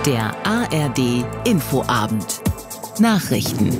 Der ARD Infoabend. Nachrichten.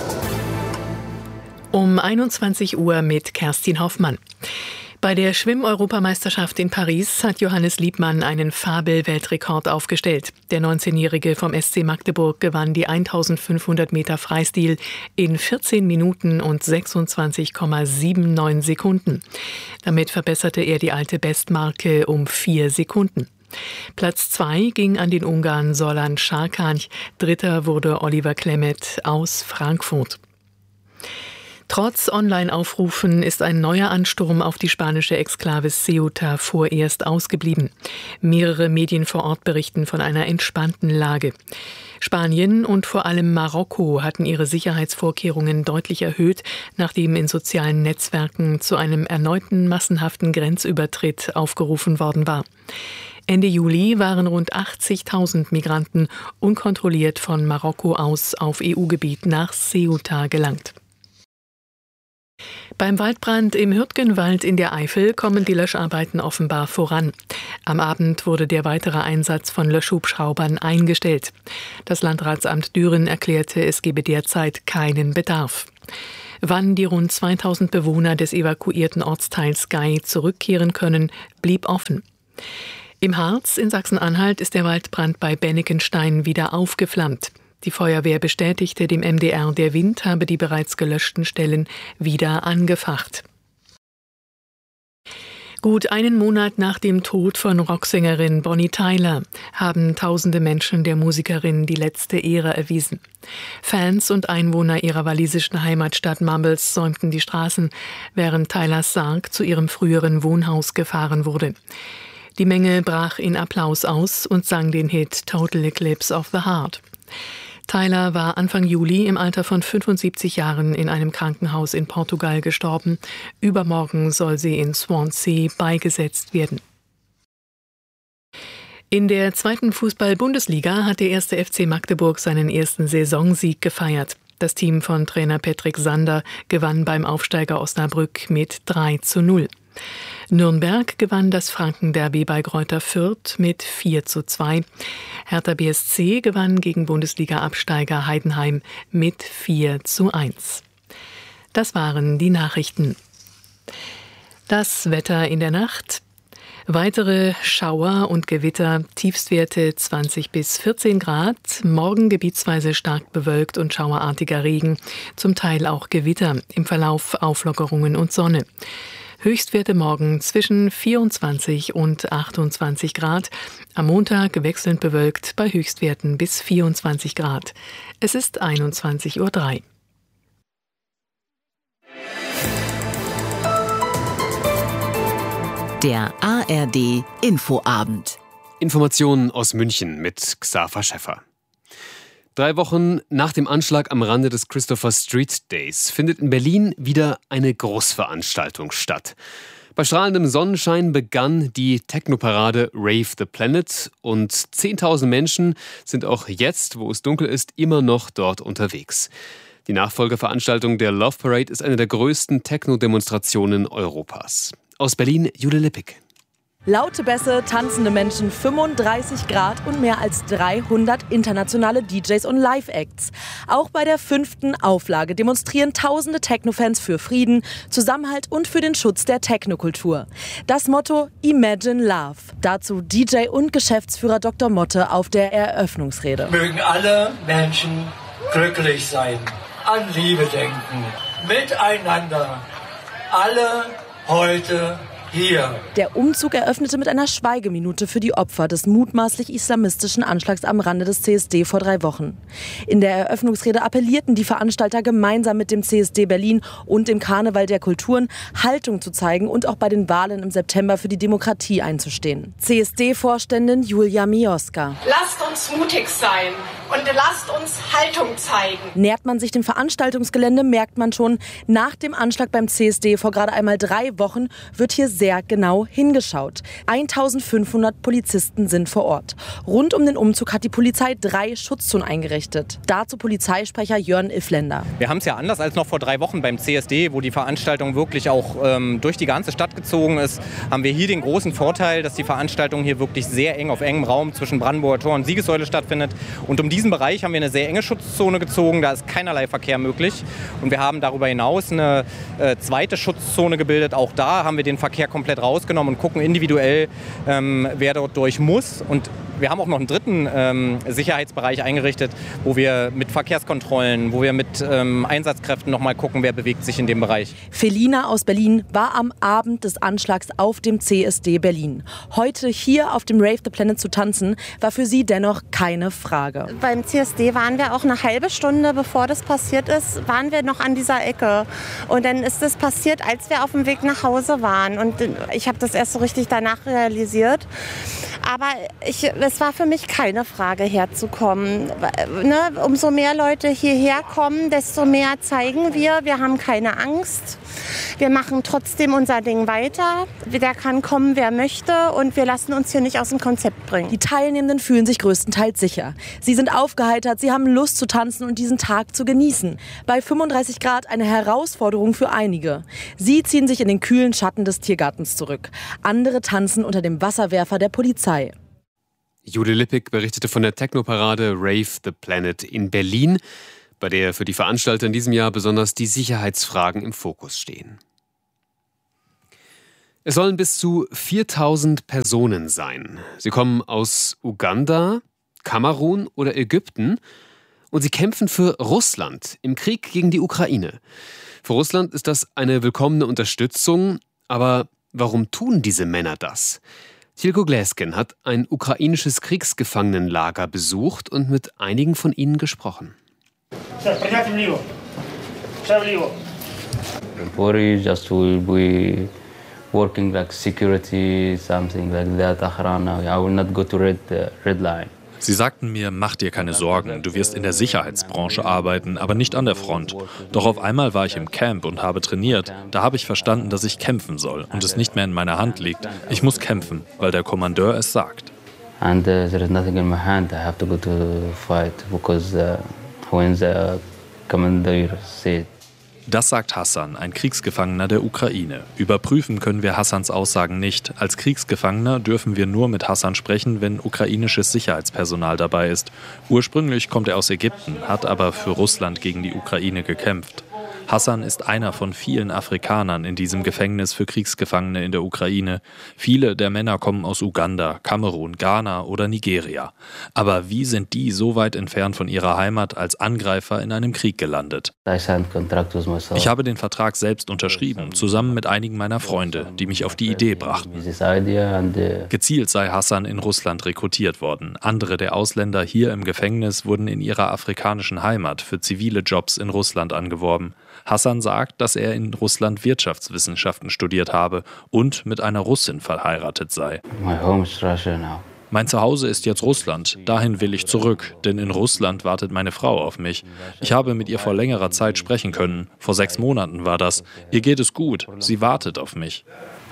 Um 21 Uhr mit Kerstin Hoffmann. Bei der Schwimm-Europameisterschaft in Paris hat Johannes Liebmann einen Fabel-Weltrekord aufgestellt. Der 19-Jährige vom SC Magdeburg gewann die 1500 Meter Freistil in 14 Minuten und 26,79 Sekunden. Damit verbesserte er die alte Bestmarke um 4 Sekunden. Platz 2 ging an den Ungarn Solan Sarkanj, dritter wurde Oliver Klemet aus Frankfurt. Trotz Online-Aufrufen ist ein neuer Ansturm auf die spanische Exklave Ceuta vorerst ausgeblieben. Mehrere Medien vor Ort berichten von einer entspannten Lage. Spanien und vor allem Marokko hatten ihre Sicherheitsvorkehrungen deutlich erhöht, nachdem in sozialen Netzwerken zu einem erneuten massenhaften Grenzübertritt aufgerufen worden war. Ende Juli waren rund 80.000 Migranten unkontrolliert von Marokko aus auf EU-Gebiet nach Ceuta gelangt. Beim Waldbrand im Hürtgenwald in der Eifel kommen die Löscharbeiten offenbar voran. Am Abend wurde der weitere Einsatz von Löschhubschraubern eingestellt. Das Landratsamt Düren erklärte, es gebe derzeit keinen Bedarf. Wann die rund 2000 Bewohner des evakuierten Ortsteils Gey zurückkehren können, blieb offen. Im Harz in Sachsen-Anhalt ist der Waldbrand bei Bennekenstein wieder aufgeflammt. Die Feuerwehr bestätigte dem MDR, der Wind habe die bereits gelöschten Stellen wieder angefacht. Gut einen Monat nach dem Tod von Rocksängerin Bonnie Tyler haben tausende Menschen der Musikerin die letzte Ehre erwiesen. Fans und Einwohner ihrer walisischen Heimatstadt Mumbles säumten die Straßen, während Tylers Sarg zu ihrem früheren Wohnhaus gefahren wurde. Die Menge brach in Applaus aus und sang den Hit Total Eclipse of the Heart. Tyler war Anfang Juli im Alter von 75 Jahren in einem Krankenhaus in Portugal gestorben. Übermorgen soll sie in Swansea beigesetzt werden. In der zweiten Fußball-Bundesliga hat der 1. FC Magdeburg seinen ersten Saisonsieg gefeiert. Das Team von Trainer Patrick Sander gewann beim Aufsteiger Osnabrück mit 3:0. Nürnberg gewann das Franken-Derby bei Greuther Fürth mit 4:2. Hertha BSC gewann gegen Bundesliga-Absteiger Heidenheim mit 4:1. Das waren die Nachrichten. Das Wetter in der Nacht. Weitere Schauer und Gewitter, Tiefstwerte 20 bis 14 Grad, morgen gebietsweise stark bewölkt und schauerartiger Regen, zum Teil auch Gewitter, im Verlauf Auflockerungen und Sonne. Höchstwerte morgen zwischen 24 und 28 Grad. Am Montag wechselnd bewölkt bei Höchstwerten bis 24 Grad. Es ist 21:03 Uhr. Der ARD Infoabend. Informationen aus München mit Xaver Schäffer. 3 Wochen nach dem Anschlag am Rande des Christopher Street Days findet in Berlin wieder eine Großveranstaltung statt. Bei strahlendem Sonnenschein begann die Techno-Parade Rave the Planet und 10.000 Menschen sind auch jetzt, wo es dunkel ist, immer noch dort unterwegs. Die Nachfolgeveranstaltung der Love Parade ist eine der größten Techno-Demonstrationen Europas. Aus Berlin, Jule Lippig. Laute Bässe, tanzende Menschen, 35 Grad und mehr als 300 internationale DJs und Live-Acts. Auch bei der 5. Auflage demonstrieren tausende Techno-Fans für Frieden, Zusammenhalt und für den Schutz der Technokultur. Das Motto Imagine Love. Dazu DJ und Geschäftsführer Dr. Motte auf der Eröffnungsrede. Mögen alle Menschen glücklich sein, an Liebe denken, miteinander, alle heute hier. Der Umzug eröffnete mit einer Schweigeminute für die Opfer des mutmaßlich islamistischen Anschlags am Rande des CSD vor 3 Wochen. In der Eröffnungsrede appellierten die Veranstalter gemeinsam mit dem CSD Berlin und dem Karneval der Kulturen Haltung zu zeigen und auch bei den Wahlen im September für die Demokratie einzustehen. CSD-Vorständin Julia Mioska. Lasst uns mutig sein und lasst uns Haltung zeigen. Nähert man sich dem Veranstaltungsgelände, merkt man schon, nach dem Anschlag beim CSD vor gerade einmal 3 Wochen wird hier sehr genau hingeschaut. 1500 Polizisten sind vor Ort. Rund um den Umzug hat die Polizei 3 Schutzzonen eingerichtet. Dazu Polizeisprecher Jörn Iffländer. Wir haben es ja anders als noch vor 3 Wochen beim CSD, wo die Veranstaltung wirklich auch durch die ganze Stadt gezogen ist, haben wir hier den großen Vorteil, dass die Veranstaltung hier wirklich sehr eng auf engem Raum zwischen Brandenburger Tor und Siegessäule stattfindet. Und um diesen Bereich haben wir eine sehr enge Schutzzone gezogen, da ist keinerlei Verkehr möglich. Und wir haben darüber hinaus eine zweite Schutzzone gebildet. Auch da haben wir den Verkehr komplett rausgenommen und gucken individuell, wer dort durch muss. Und wir haben auch noch einen dritten Sicherheitsbereich eingerichtet, wo wir mit Verkehrskontrollen, wo wir mit Einsatzkräften noch mal gucken, wer bewegt sich in dem Bereich. Felina aus Berlin war am Abend des Anschlags auf dem CSD Berlin. Heute hier auf dem Rave the Planet zu tanzen, war für sie dennoch keine Frage. Beim CSD waren wir auch eine halbe Stunde, bevor das passiert ist, waren wir noch an dieser Ecke. Und dann ist das passiert, als wir auf dem Weg nach Hause waren. Und ich habe das erst so richtig danach realisiert. Aber es war für mich keine Frage, herzukommen. Ne? Umso mehr Leute hierher kommen, desto mehr zeigen wir. Wir haben keine Angst. Wir machen trotzdem unser Ding weiter. Da kann kommen, wer möchte. Und wir lassen uns hier nicht aus dem Konzept bringen. Die Teilnehmenden fühlen sich größtenteils sicher. Sie sind aufgeheitert, sie haben Lust zu tanzen und diesen Tag zu genießen. Bei 35 Grad eine Herausforderung für einige. Sie ziehen sich in den kühlen Schatten des Tiergartens zurück. Andere tanzen unter dem Wasserwerfer der Polizei. Jude Lippig berichtete von der Techno-Parade Rave the Planet in Berlin, bei der für die Veranstalter in diesem Jahr besonders die Sicherheitsfragen im Fokus stehen. Es sollen bis zu 4000 Personen sein. Sie kommen aus Uganda, Kamerun oder Ägypten und sie kämpfen für Russland im Krieg gegen die Ukraine. Für Russland ist das eine willkommene Unterstützung, aber warum tun diese Männer das? Tilko Gläsken hat ein ukrainisches Kriegsgefangenenlager besucht und mit einigen von ihnen gesprochen. Just will be working like security, something like that. I will not go to red line. Sie sagten mir, mach dir keine Sorgen, du wirst in der Sicherheitsbranche arbeiten, aber nicht an der Front. Doch auf einmal war ich im Camp und habe trainiert. Da habe ich verstanden, dass ich kämpfen soll und es nicht mehr in meiner Hand liegt. Ich muss kämpfen, weil der Kommandeur es sagt. And there is nothing in my hand. I have to go to fight because when the commander said. Das sagt Hassan, ein Kriegsgefangener der Ukraine. Überprüfen können wir Hassans Aussagen nicht. Als Kriegsgefangener dürfen wir nur mit Hassan sprechen, wenn ukrainisches Sicherheitspersonal dabei ist. Ursprünglich kommt er aus Ägypten, hat aber für Russland gegen die Ukraine gekämpft. Hassan ist einer von vielen Afrikanern in diesem Gefängnis für Kriegsgefangene in der Ukraine. Viele der Männer kommen aus Uganda, Kamerun, Ghana oder Nigeria. Aber wie sind die so weit entfernt von ihrer Heimat als Angreifer in einem Krieg gelandet? Ich habe den Vertrag selbst unterschrieben, zusammen mit einigen meiner Freunde, die mich auf die Idee brachten. Gezielt sei Hassan in Russland rekrutiert worden. Andere der Ausländer hier im Gefängnis wurden in ihrer afrikanischen Heimat für zivile Jobs in Russland angeworben. Hassan sagt, dass er in Russland Wirtschaftswissenschaften studiert habe und mit einer Russin verheiratet sei. Mein Zuhause ist jetzt Russland, dahin will ich zurück, denn in Russland wartet meine Frau auf mich. Ich habe mit ihr vor längerer Zeit sprechen können, vor 6 Monaten war das. Ihr geht es gut, sie wartet auf mich.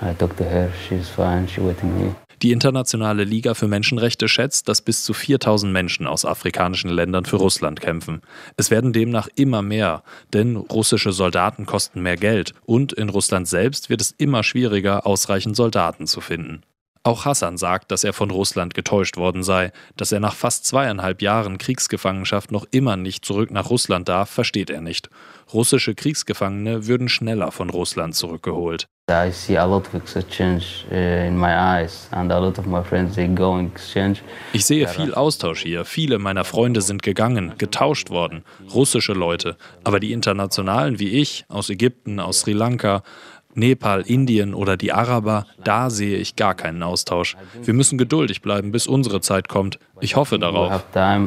Die Internationale Liga für Menschenrechte schätzt, dass bis zu 4000 Menschen aus afrikanischen Ländern für Russland kämpfen. Es werden demnach immer mehr, denn russische Soldaten kosten mehr Geld und in Russland selbst wird es immer schwieriger, ausreichend Soldaten zu finden. Auch Hassan sagt, dass er von Russland getäuscht worden sei. Dass er nach fast 2,5 Jahren Kriegsgefangenschaft noch immer nicht zurück nach Russland darf, versteht er nicht. Russische Kriegsgefangene würden schneller von Russland zurückgeholt. Ich sehe viel Austausch hier. Viele meiner Freunde sind gegangen, getauscht worden. Russische Leute. Aber die Internationalen wie ich, aus Ägypten, aus Sri Lanka, Nepal, Indien oder die Araber, da sehe ich gar keinen Austausch. Wir müssen geduldig bleiben, bis unsere Zeit kommt. Ich hoffe darauf.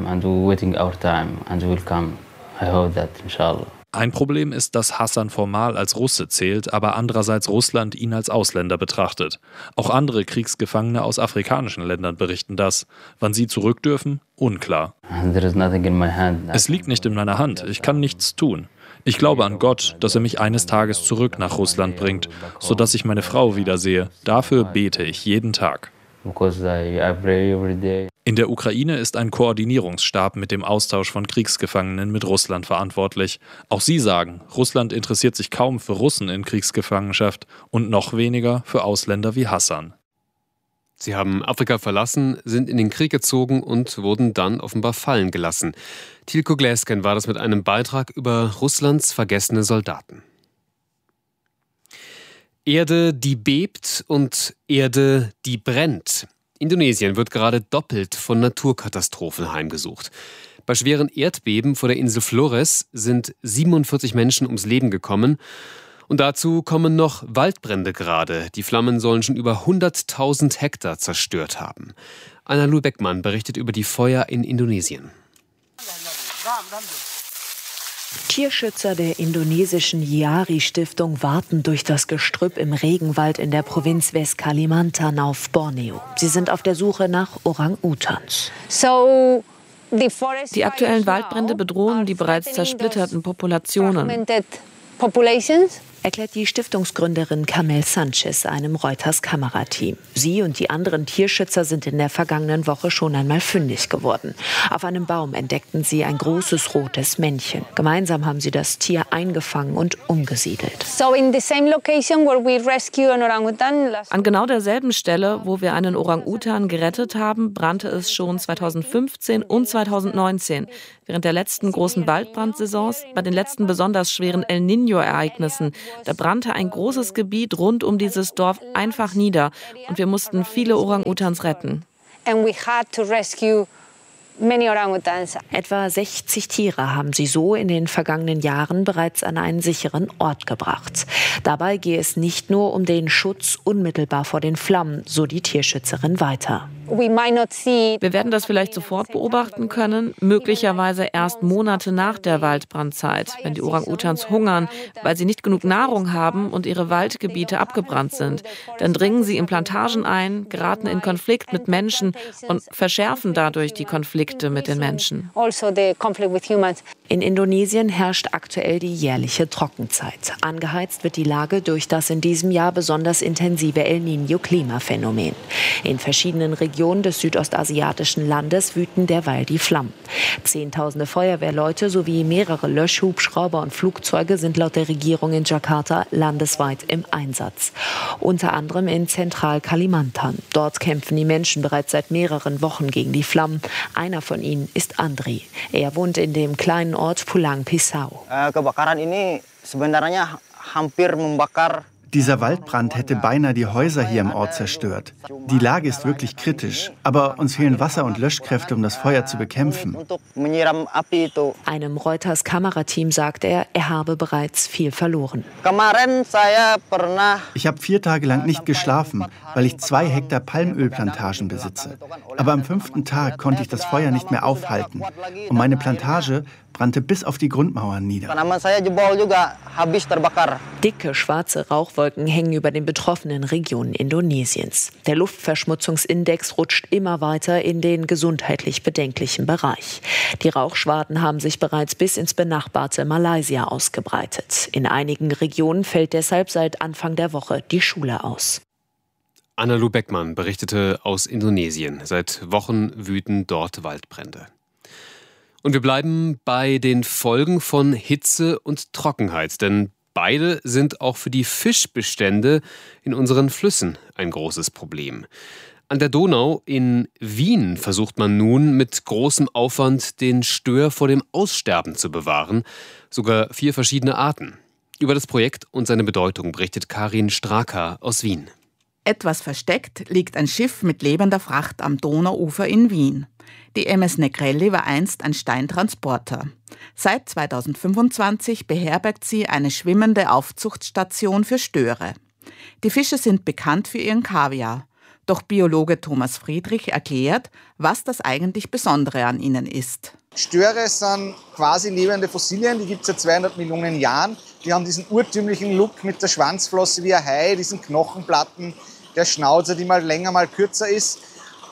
Ein Problem ist, dass Hassan formal als Russe zählt, aber andererseits Russland ihn als Ausländer betrachtet. Auch andere Kriegsgefangene aus afrikanischen Ländern berichten das. Wann sie zurück dürfen? Unklar. Es liegt nicht in meiner Hand. Ich kann nichts tun. Ich glaube an Gott, dass er mich eines Tages zurück nach Russland bringt, sodass ich meine Frau wiedersehe. Dafür bete ich jeden Tag. In der Ukraine ist ein Koordinierungsstab mit dem Austausch von Kriegsgefangenen mit Russland verantwortlich. Auch sie sagen, Russland interessiert sich kaum für Russen in Kriegsgefangenschaft und noch weniger für Ausländer wie Hassan. Sie haben Afrika verlassen, sind in den Krieg gezogen und wurden dann offenbar fallen gelassen. Tilko Gläsken war das mit einem Beitrag über Russlands vergessene Soldaten. Erde, die bebt und Erde, die brennt. Indonesien wird gerade doppelt von Naturkatastrophen heimgesucht. Bei schweren Erdbeben vor der Insel Flores sind 47 Menschen ums Leben gekommen. Und dazu kommen noch Waldbrände gerade. Die Flammen sollen schon über 100.000 Hektar zerstört haben. Analu Beckmann berichtet über die Feuer in Indonesien. Tierschützer der indonesischen Yiari-Stiftung warten durch das Gestrüpp im Regenwald in der Provinz West Kalimantan auf Borneo. Sie sind auf der Suche nach Orang-Utans. Die aktuellen Waldbrände bedrohen die bereits zersplitterten Populationen, erklärt die Stiftungsgründerin Camel Sanchez einem Reuters-Kamerateam. Sie und die anderen Tierschützer sind in der vergangenen Woche schon einmal fündig geworden. Auf einem Baum entdeckten sie ein großes rotes Männchen. Gemeinsam haben sie das Tier eingefangen und umgesiedelt. An genau derselben Stelle, wo wir einen Orang-Utan gerettet haben, brannte es schon 2015 und 2019. Während der letzten großen Waldbrandsaisons, bei den letzten besonders schweren El Niño-Ereignissen, da brannte ein großes Gebiet rund um dieses Dorf einfach nieder und wir mussten viele Orang-Utans retten. Etwa 60 Tiere haben sie so in den vergangenen Jahren bereits an einen sicheren Ort gebracht. Dabei gehe es nicht nur um den Schutz unmittelbar vor den Flammen, so die Tierschützerin weiter. Wir werden das vielleicht sofort beobachten können, möglicherweise erst Monate nach der Waldbrandzeit, wenn die Orang-Utans hungern, weil sie nicht genug Nahrung haben und ihre Waldgebiete abgebrannt sind. Dann dringen sie in Plantagen ein, geraten in Konflikt mit Menschen und verschärfen dadurch die Konflikte mit den Menschen. In Indonesien herrscht aktuell die jährliche Trockenzeit. Angeheizt wird die Lage durch das in diesem Jahr besonders intensive El Niño-Klimaphänomen. In verschiedenen Regionen des südostasiatischen Landes wüten derweil die Flammen. Zehntausende Feuerwehrleute sowie mehrere Löschhubschrauber und Flugzeuge sind laut der Regierung in Jakarta landesweit im Einsatz. Unter anderem in Zentral-Kalimantan. Dort kämpfen die Menschen bereits seit mehreren Wochen gegen die Flammen. Einer von ihnen ist Andri. Er wohnt in dem kleinen Ort Pulang Pisau. Dieser Waldbrand hätte beinahe die Häuser hier im Ort zerstört. Die Lage ist wirklich kritisch, aber uns fehlen Wasser und Löschkräfte, um das Feuer zu bekämpfen. Einem Reuters-Kamerateam sagt er habe bereits viel verloren. Ich habe 4 Tage lang nicht geschlafen, weil ich 2 Hektar Palmölplantagen besitze. Aber am 5. Tag konnte ich das Feuer nicht mehr aufhalten. Und meine Plantage brannte bis auf die Grundmauern nieder. Dicke schwarze Rauchwolken hängen über den betroffenen Regionen Indonesiens. Der Luftverschmutzungsindex rutscht immer weiter in den gesundheitlich bedenklichen Bereich. Die Rauchschwaden haben sich bereits bis ins benachbarte Malaysia ausgebreitet. In einigen Regionen fällt deshalb seit Anfang der Woche die Schule aus. Analu Beckmann berichtete aus Indonesien. Seit Wochen wüten dort Waldbrände. Und wir bleiben bei den Folgen von Hitze und Trockenheit, denn beide sind auch für die Fischbestände in unseren Flüssen ein großes Problem. An der Donau in Wien versucht man nun mit großem Aufwand den Stör vor dem Aussterben zu bewahren, sogar 4 verschiedene Arten. Über das Projekt und seine Bedeutung berichtet Karin Straka aus Wien. Etwas versteckt liegt ein Schiff mit lebender Fracht am Donauufer in Wien. Die MS Negrelli war einst ein Steintransporter. Seit 2025 beherbergt sie eine schwimmende Aufzuchtstation für Störe. Die Fische sind bekannt für ihren Kaviar. Doch Biologe Thomas Friedrich erklärt, was das eigentlich Besondere an ihnen ist. Störe sind quasi lebende Fossilien, die gibt es seit 200 Millionen Jahren. Die haben diesen urtümlichen Look mit der Schwanzflosse wie ein Hai, diesen Knochenplatten, der Schnauzer, die mal länger, mal kürzer ist.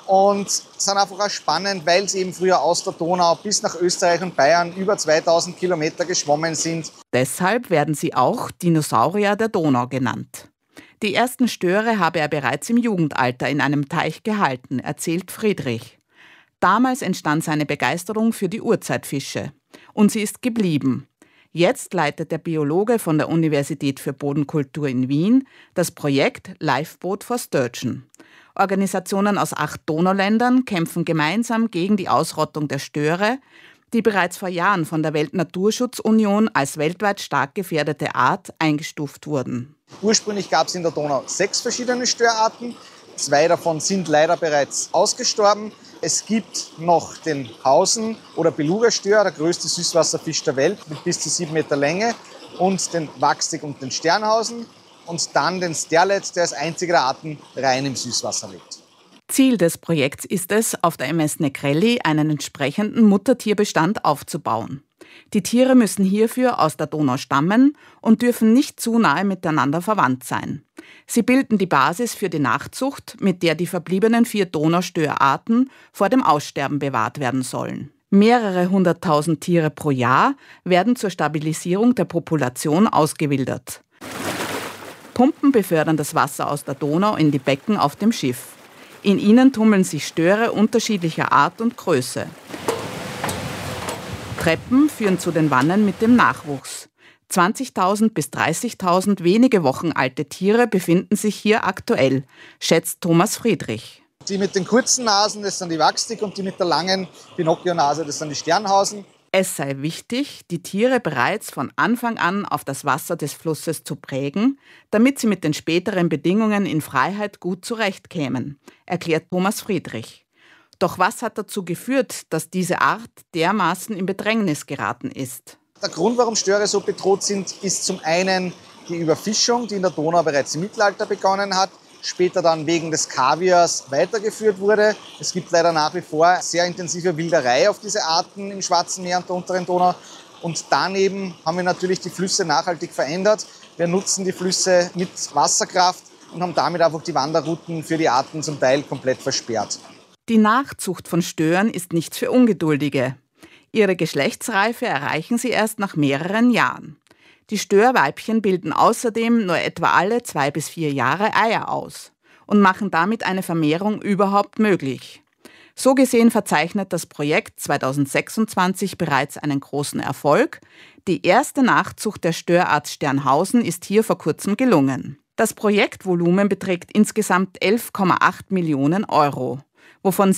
und sind einfach auch spannend, weil sie eben früher aus der Donau bis nach Österreich und Bayern über 2000 Kilometer geschwommen sind. Deshalb werden sie auch Dinosaurier der Donau genannt. Die ersten Störe habe er bereits im Jugendalter in einem Teich gehalten, erzählt Friedrich. Damals entstand seine Begeisterung für die Urzeitfische. Und sie ist geblieben. Jetzt leitet der Biologe von der Universität für Bodenkultur in Wien das Projekt Lifeboat for Sturgeon. Organisationen aus 8 Donauländern kämpfen gemeinsam gegen die Ausrottung der Störe, die bereits vor Jahren von der Weltnaturschutzunion als weltweit stark gefährdete Art eingestuft wurden. Ursprünglich gab es in der Donau 6 verschiedene Störarten. 2 davon sind leider bereits ausgestorben. Es gibt noch den Hausen- oder Beluga-Stör, der größte Süßwasserfisch der Welt mit bis zu 7 Meter Länge, und den Wachstig und den Sternhausen und dann den Sterlet, der als einziger der Arten rein im Süßwasser lebt. Ziel des Projekts ist es, auf der MS Negrelli einen entsprechenden Muttertierbestand aufzubauen. Die Tiere müssen hierfür aus der Donau stammen und dürfen nicht zu nahe miteinander verwandt sein. Sie bilden die Basis für die Nachzucht, mit der die verbliebenen 4 Donaustörarten vor dem Aussterben bewahrt werden sollen. Mehrere 100.000 Tiere pro Jahr werden zur Stabilisierung der Population ausgewildert. Pumpen befördern das Wasser aus der Donau in die Becken auf dem Schiff. In ihnen tummeln sich Störe unterschiedlicher Art und Größe. Treppen führen zu den Wannen mit dem Nachwuchs. 20.000 bis 30.000 wenige Wochen alte Tiere befinden sich hier aktuell, schätzt Thomas Friedrich. Die mit den kurzen Nasen, das sind die Wachstig, und die mit der langen Pinocchio-Nase, das sind die Sternhausen. Es sei wichtig, die Tiere bereits von Anfang an auf das Wasser des Flusses zu prägen, damit sie mit den späteren Bedingungen in Freiheit gut zurechtkämen, erklärt Thomas Friedrich. Doch was hat dazu geführt, dass diese Art dermaßen in Bedrängnis geraten ist? Der Grund, warum Störe so bedroht sind, ist zum einen die Überfischung, die in der Donau bereits im Mittelalter begonnen hat, später dann wegen des Kaviars weitergeführt wurde. Es gibt leider nach wie vor sehr intensive Wilderei auf diese Arten im Schwarzen Meer und der unteren Donau. Und daneben haben wir natürlich die Flüsse nachhaltig verändert. Wir nutzen die Flüsse mit Wasserkraft und haben damit einfach die Wanderrouten für die Arten zum Teil komplett versperrt. Die Nachzucht von Stören ist nichts für Ungeduldige. Ihre Geschlechtsreife erreichen sie erst nach mehreren Jahren. Die Störweibchen bilden außerdem nur etwa alle 2 bis 4 Jahre Eier aus und machen damit eine Vermehrung überhaupt möglich. So gesehen verzeichnet das Projekt 2026 bereits einen großen Erfolg. Die erste Nachzucht der Störart Sternhausen ist hier vor kurzem gelungen. Das Projektvolumen beträgt insgesamt 11,8 Millionen Euro, wovon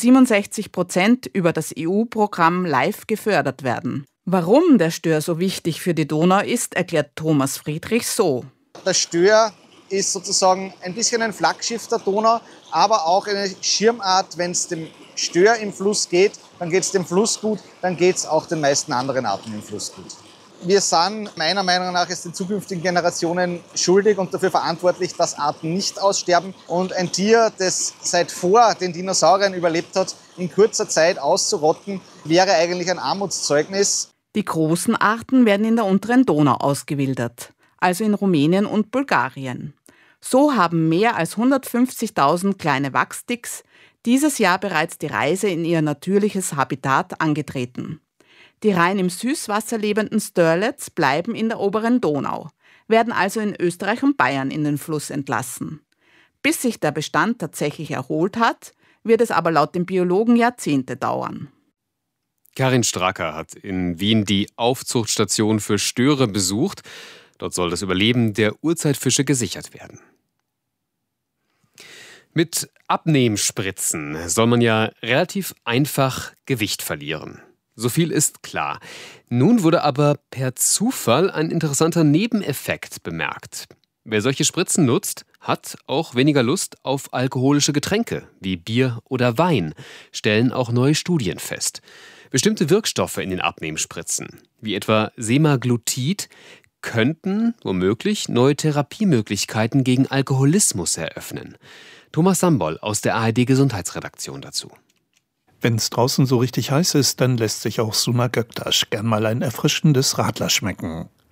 67% über das EU-Programm LIFE gefördert werden. Warum der Stör so wichtig für die Donau ist, erklärt Thomas Friedrich so. Der Stör ist sozusagen ein bisschen ein Flaggschiff der Donau, aber auch eine Schirmart. Wenn es dem Stör im Fluss geht, dann geht es dem Fluss gut, dann geht es auch den meisten anderen Arten im Fluss gut. Wir sind meiner Meinung nach jetzt den zukünftigen Generationen schuldig und dafür verantwortlich, dass Arten nicht aussterben. Und ein Tier, das seit vor den Dinosauriern überlebt hat, in kurzer Zeit auszurotten, wäre eigentlich ein Armutszeugnis. Die großen Arten werden in der unteren Donau ausgewildert, also in Rumänien und Bulgarien. So haben mehr als 150.000 kleine Wachsticks dieses Jahr bereits die Reise in ihr natürliches Habitat angetreten. Die rein im Süßwasser lebenden Sterlets bleiben in der oberen Donau, werden also in Österreich und Bayern in den Fluss entlassen. Bis sich der Bestand tatsächlich erholt hat, wird es aber laut dem Biologen Jahrzehnte dauern. Karin Stracker hat in Wien die Aufzuchtstation für Störe besucht. Dort soll das Überleben der Urzeitfische gesichert werden. Mit Abnehmspritzen soll man ja relativ einfach Gewicht verlieren. So viel ist klar. Nun wurde aber per Zufall ein interessanter Nebeneffekt bemerkt. Wer solche Spritzen nutzt, hat auch weniger Lust auf alkoholische Getränke wie Bier oder Wein, stellen auch neue Studien fest. Bestimmte Wirkstoffe in den Abnehmspritzen, wie etwa Semaglutid, könnten womöglich neue Therapiemöglichkeiten gegen Alkoholismus eröffnen. Thomas Sambol aus der ARD-Gesundheitsredaktion dazu. Wenn es draußen so richtig heiß ist, dann lässt sich auch Suna Göktaş gern mal ein erfrischendes Radler schmecken.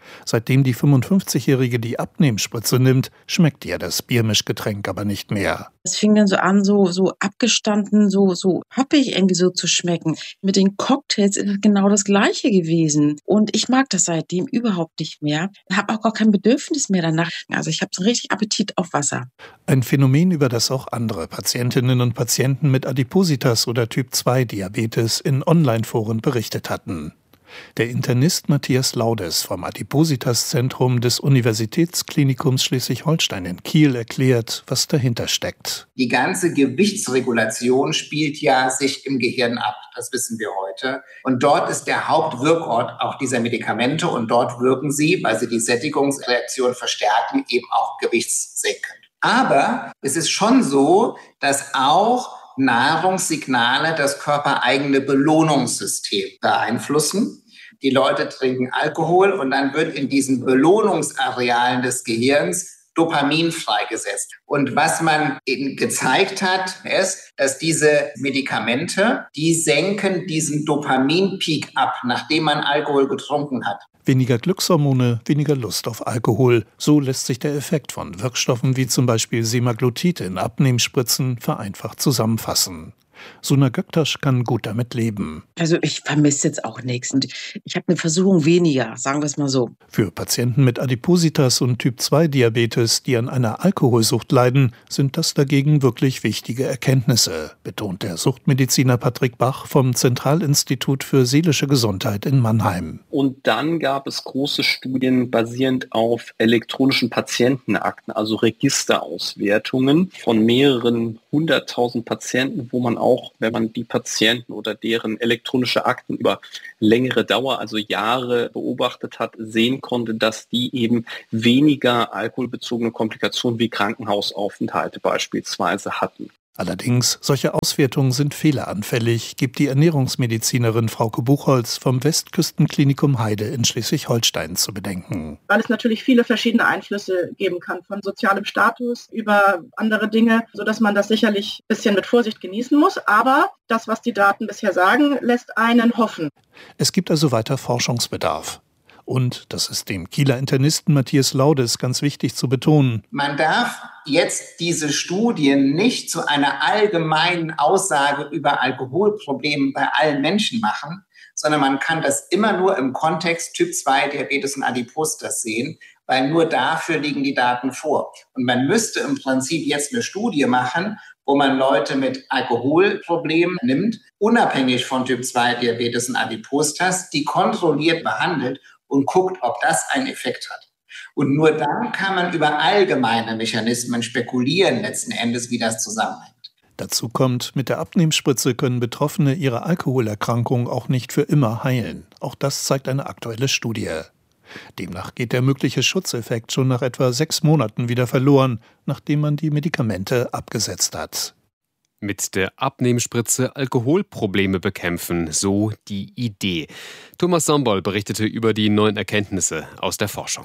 Seitdem die 55-Jährige die Abnehmspritze nimmt, schmeckt ihr das Biermischgetränk aber nicht mehr. Es fing dann so an, so abgestanden, so hoppig irgendwie so zu schmecken. Mit den Cocktails ist es genau das Gleiche gewesen. Und ich mag das seitdem überhaupt nicht mehr. Ich habe auch gar kein Bedürfnis mehr danach. Also ich habe so richtig Appetit auf Wasser. Ein Phänomen, über das auch andere Patientinnen und Patienten mit Adipositas oder Typ-2-Diabetes in Online-Foren berichtet hatten. Der Internist Matthias Laudes vom Adipositas-Zentrum des Universitätsklinikums Schleswig-Holstein in Kiel erklärt, was dahinter steckt. Die ganze Gewichtsregulation spielt ja sich im Gehirn ab, das wissen wir heute. Und dort ist der Hauptwirkort auch dieser Medikamente und dort wirken sie, weil sie die Sättigungsreaktion verstärken, eben auch gewichtssenkend. Aber es ist schon so, dass auch Nahrungssignale das körpereigene Belohnungssystem beeinflussen. Die Leute trinken Alkohol und dann wird in diesen Belohnungsarealen des Gehirns Dopamin freigesetzt. Und was man eben gezeigt hat, ist, dass diese Medikamente, die senken diesen Dopaminpeak ab, nachdem man Alkohol getrunken hat. Weniger Glückshormone, weniger Lust auf Alkohol. So lässt sich der Effekt von Wirkstoffen wie zum Beispiel Semaglutid in Abnehmspritzen vereinfacht zusammenfassen. Suna Göktasch kann gut damit leben. Also ich vermisse jetzt auch nichts. Und ich habe eine Versuchung weniger, sagen wir es mal so. Für Patienten mit Adipositas und Typ-2-Diabetes, die an einer Alkoholsucht leiden, sind das dagegen wirklich wichtige Erkenntnisse, betont der Suchtmediziner Patrick Bach vom Zentralinstitut für seelische Gesundheit in Mannheim. Und dann gab es große Studien basierend auf elektronischen Patientenakten, also Registerauswertungen von mehreren 100.000 Patienten, wo man auch, wenn man die Patienten oder deren elektronische Akten über längere Dauer, also Jahre beobachtet hat, sehen konnte, dass die eben weniger alkoholbezogene Komplikationen wie Krankenhausaufenthalte beispielsweise hatten. Allerdings, solche Auswertungen sind fehleranfällig, gibt die Ernährungsmedizinerin Frauke Buchholz vom Westküstenklinikum Heide in Schleswig-Holstein zu bedenken. Weil es natürlich viele verschiedene Einflüsse geben kann, von sozialem Status über andere Dinge, sodass man das sicherlich ein bisschen mit Vorsicht genießen muss. Aber das, was die Daten bisher sagen, lässt einen hoffen. Es gibt also weiter Forschungsbedarf. Und, das ist dem Kieler Internisten Matthias Laudes ganz wichtig zu betonen, man darf jetzt diese Studien nicht zu einer allgemeinen Aussage über Alkoholprobleme bei allen Menschen machen, sondern man kann das immer nur im Kontext Typ-2-Diabetes und Adipositas sehen, weil nur dafür liegen die Daten vor. Und man müsste im Prinzip jetzt eine Studie machen, wo man Leute mit Alkoholproblemen nimmt, unabhängig von Typ-2-Diabetes und Adipositas, die kontrolliert behandelt und guckt, ob das einen Effekt hat. Und nur dann kann man über allgemeine Mechanismen spekulieren, letzten Endes, wie das zusammenhängt. Dazu kommt, mit der Abnehmspritze können Betroffene ihre Alkoholerkrankung auch nicht für immer heilen. Auch das zeigt eine aktuelle Studie. Demnach geht der mögliche Schutzeffekt schon nach etwa 6 Monaten wieder verloren, nachdem man die Medikamente abgesetzt hat. Mit der Abnehmspritze Alkoholprobleme bekämpfen, so die Idee. Thomas Sombol berichtete über die neuen Erkenntnisse aus der Forschung.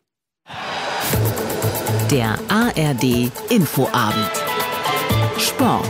Der ARD Infoabend. Sport.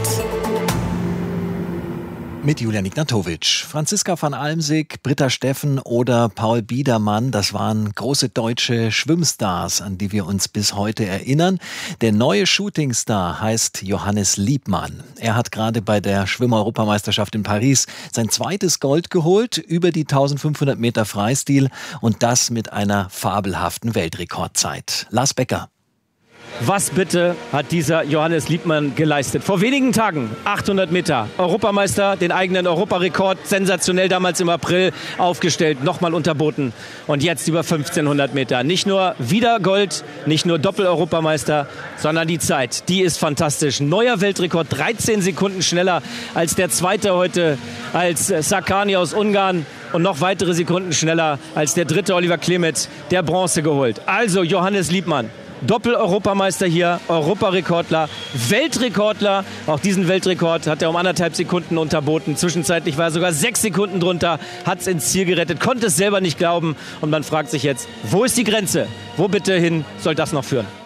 Mit Julian Ignatowitsch. Franziska van Almsick, Britta Steffen oder Paul Biedermann, das waren große deutsche Schwimmstars, an die wir uns bis heute erinnern. Der neue Shootingstar heißt Johannes Liebmann. Er hat gerade bei der Schwimm-Europameisterschaft in Paris sein zweites Gold geholt, über die 1500 Meter Freistil und das mit einer fabelhaften Weltrekordzeit. Lars Becker. Was bitte hat dieser Johannes Liebmann geleistet? Vor wenigen Tagen, 800 Meter, Europameister, den eigenen Europarekord, sensationell damals im April aufgestellt, nochmal unterboten. Und jetzt über 1500 Meter. Nicht nur wieder Gold, nicht nur Doppel-Europameister, sondern die Zeit, die ist fantastisch. Neuer Weltrekord, 13 Sekunden schneller als der Zweite heute, als Sakani aus Ungarn. Und noch weitere Sekunden schneller als der Dritte, Oliver Klemet, der Bronze geholt. Also Johannes Liebmann. Doppel-Europameister hier, Europarekordler, Weltrekordler. Auch diesen Weltrekord hat er um 1,5 Sekunden unterboten. Zwischenzeitlich war er sogar 6 Sekunden drunter, hat es ins Ziel gerettet, konnte es selber nicht glauben. Und man fragt sich jetzt, wo ist die Grenze? Wo bitte hin soll das noch führen?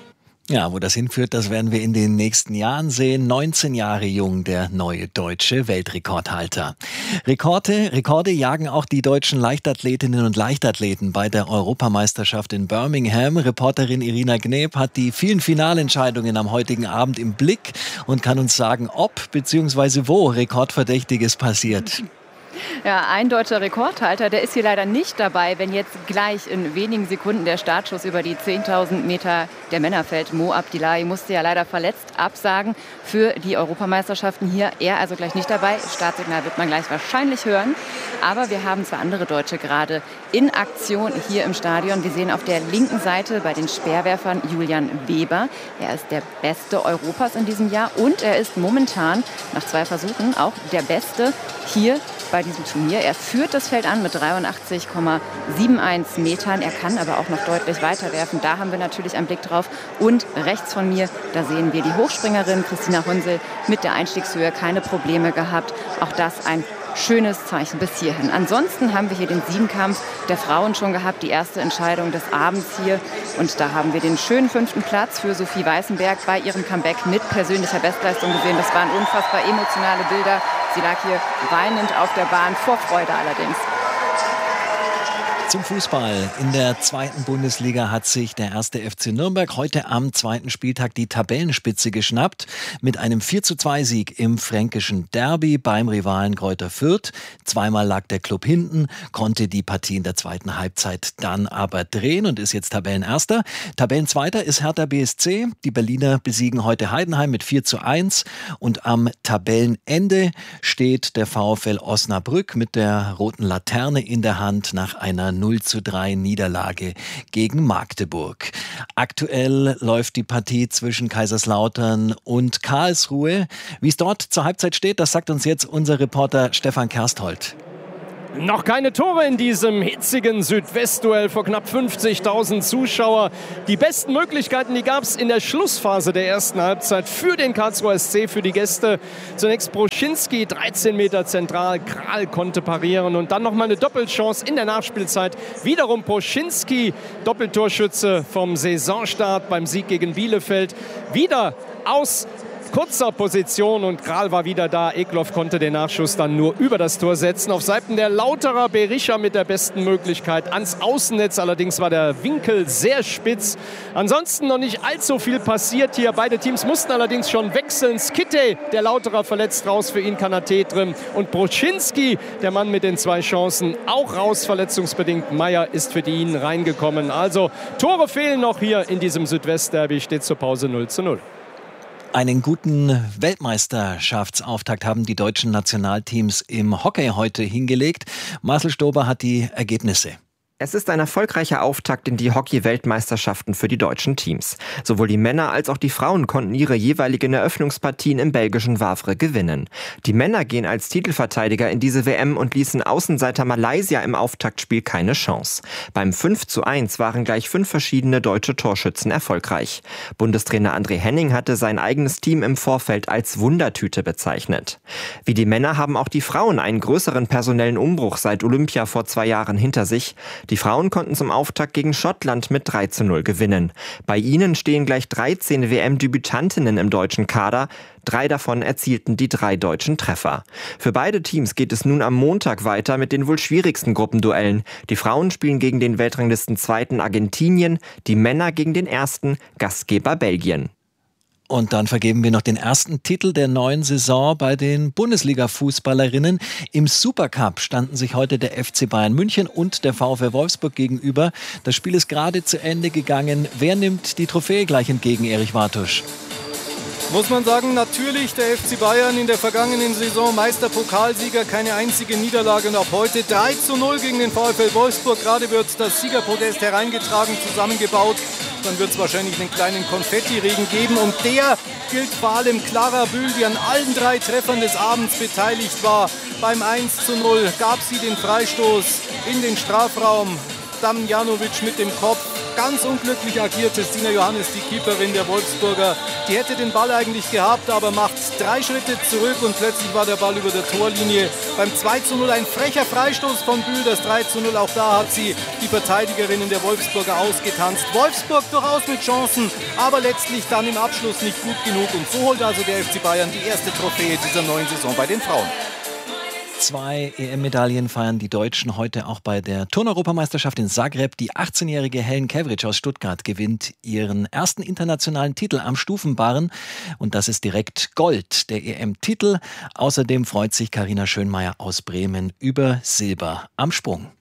Ja, wo das hinführt, das werden wir in den nächsten Jahren sehen. 19 Jahre jung, der neue deutsche Weltrekordhalter. Rekorde jagen auch die deutschen Leichtathletinnen und Leichtathleten bei der Europameisterschaft in Birmingham. Reporterin Irina Gneb hat die vielen Finalentscheidungen am heutigen Abend im Blick und kann uns sagen, ob bzw. wo Rekordverdächtiges passiert. Ja, ein deutscher Rekordhalter, der ist hier leider nicht dabei, wenn jetzt gleich in wenigen Sekunden der Startschuss über die 10.000 Meter der Männer fällt. Mo Abdillahi musste ja leider verletzt absagen für die Europameisterschaften hier. Er also gleich nicht dabei. Startsignal wird man gleich wahrscheinlich hören. Aber wir haben zwei andere Deutsche gerade in Aktion hier im Stadion. Wir sehen auf der linken Seite bei den Speerwerfern Julian Weber. Er ist der Beste Europas in diesem Jahr und er ist momentan nach 2 Versuchen auch der Beste hier bei diesem Turnier. Er führt das Feld an mit 83,71 Metern. Er kann aber auch noch deutlich weiter werfen. Da haben wir natürlich einen Blick drauf. Und rechts von mir, da sehen wir die Hochspringerin Christina Hunsel mit der Einstiegshöhe. Keine Probleme gehabt. Auch das ein schönes Zeichen bis hierhin. Ansonsten haben wir hier den Siebenkampf der Frauen schon gehabt, die erste Entscheidung des Abends hier. Und da haben wir den schönen 5. Platz für Sophie Weißenberg bei ihrem Comeback mit persönlicher Bestleistung gesehen. Das waren unfassbar emotionale Bilder. Sie lag hier weinend auf der Bahn, vor Freude allerdings. Zum Fußball. In der 2. Bundesliga hat sich der 1. FC Nürnberg heute am 2. Spieltag die Tabellenspitze geschnappt. Mit einem 4:2-Sieg im fränkischen Derby beim Rivalen Greuther Fürth. Zweimal lag der Klub hinten, konnte die Partie in der zweiten Halbzeit dann aber drehen und ist jetzt Tabellenerster. Tabellenzweiter ist Hertha BSC. Die Berliner besiegen heute Heidenheim mit 4:1. Und am Tabellenende steht der VfL Osnabrück mit der roten Laterne in der Hand nach einer 0:3 Niederlage gegen Magdeburg. Aktuell läuft die Partie zwischen Kaiserslautern und Karlsruhe. Wie es dort zur Halbzeit steht, das sagt uns jetzt unser Reporter Stefan Kersthold. Noch keine Tore in diesem hitzigen Südwestduell vor knapp 50.000 Zuschauer. Die besten Möglichkeiten, die gab es in der Schlussphase der ersten Halbzeit für den Karlsruher SC, für die Gäste. Zunächst Broschinski, 13 Meter zentral, Kral konnte parieren und dann nochmal eine Doppelchance in der Nachspielzeit. Wiederum Broschinski, Doppeltorschütze vom Saisonstart beim Sieg gegen Bielefeld. Wieder aus kurzer Position und Kral war wieder da. Ekloff konnte den Nachschuss dann nur über das Tor setzen. Auf Seiten der Lauterer Berisha mit der besten Möglichkeit ans Außennetz. Allerdings war der Winkel sehr spitz. Ansonsten noch nicht allzu viel passiert hier. Beide Teams mussten allerdings schon wechseln. Skitte, der Lauterer, verletzt raus, für ihn Kanate drin. Und Broschinski, der Mann mit den 2 Chancen, auch raus, verletzungsbedingt. Meier ist für ihn reingekommen. Also Tore fehlen noch hier in diesem Südwestderby. Steht zur Pause 0:0. Einen guten Weltmeisterschaftsauftakt haben die deutschen Nationalteams im Hockey heute hingelegt. Marcel Stober hat die Ergebnisse. Es ist ein erfolgreicher Auftakt in die Hockey-Weltmeisterschaften für die deutschen Teams. Sowohl die Männer als auch die Frauen konnten ihre jeweiligen Eröffnungspartien im belgischen Wavre gewinnen. Die Männer gehen als Titelverteidiger in diese WM und ließen Außenseiter Malaysia im Auftaktspiel keine Chance. Beim 5:1 waren gleich 5 verschiedene deutsche Torschützen erfolgreich. Bundestrainer André Henning hatte sein eigenes Team im Vorfeld als Wundertüte bezeichnet. Wie die Männer haben auch die Frauen einen größeren personellen Umbruch seit Olympia vor 2 Jahren hinter sich. Die Frauen konnten zum Auftakt gegen Schottland mit 3:0 gewinnen. Bei ihnen stehen gleich 13 WM-Debütantinnen im deutschen Kader. 3 davon erzielten die 3 deutschen Treffer. Für beide Teams geht es nun am Montag weiter mit den wohl schwierigsten Gruppenduellen. Die Frauen spielen gegen den Weltranglisten-Zweiten Argentinien, die Männer gegen den ersten Gastgeber Belgien. Und dann vergeben wir noch den ersten Titel der neuen Saison bei den Bundesliga-Fußballerinnen. Im Supercup standen sich heute der FC Bayern München und der VfL Wolfsburg gegenüber. Das Spiel ist gerade zu Ende gegangen. Wer nimmt die Trophäe gleich entgegen, Erich Wartusch? Muss man sagen, natürlich der FC Bayern in der vergangenen Saison Meisterpokalsieger, keine einzige Niederlage und auch heute 3:0 gegen den VfL Wolfsburg. Gerade wird das Siegerpodest hereingetragen, zusammengebaut. Dann wird es wahrscheinlich einen kleinen Konfettiregen geben und der gilt vor allem Clara Bühl, die an allen 3 Treffern des Abends beteiligt war. Beim 1:0 gab sie den Freistoß in den Strafraum Damjanovic mit dem Kopf. Ganz unglücklich agierte Stina Johannes, die Keeperin der Wolfsburger. Die hätte den Ball eigentlich gehabt, aber macht 3 Schritte zurück und plötzlich war der Ball über der Torlinie. Beim 2:0 ein frecher Freistoß von Bühl, das 3:0, auch da hat sie die Verteidigerinnen der Wolfsburger ausgetanzt. Wolfsburg durchaus mit Chancen, aber letztlich dann im Abschluss nicht gut genug. Und so holt also der FC Bayern die erste Trophäe dieser neuen Saison bei den Frauen. 2 EM-Medaillen feiern die Deutschen heute auch bei der Turn-Europameisterschaft in Zagreb. Die 18-jährige Helen Kevric aus Stuttgart gewinnt ihren ersten internationalen Titel am Stufenbarren. Und das ist direkt Gold, der EM-Titel. Außerdem freut sich Carina Schönmeier aus Bremen über Silber am Sprung.